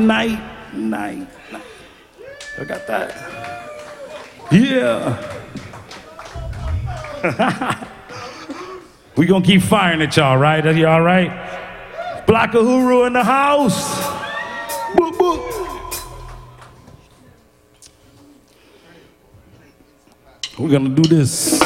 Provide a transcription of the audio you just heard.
night. I got that. Yeah. We gonna keep firing at y'all, right? Are you all right? Block of Huru in the house. Boop, boop. We're gonna do this.